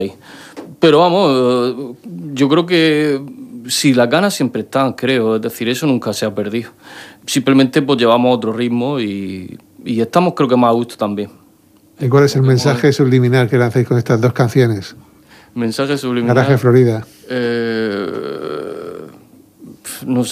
Pero vamos, yo creo que si las ganas siempre están, creo, es decir, eso nunca se ha perdido. Simplemente pues llevamos otro ritmo y estamos creo que más a gusto también. ¿Y cuál es el mensaje subliminal que lancéis con estas dos canciones? Mensaje subliminal. Garaje Florida. No sé.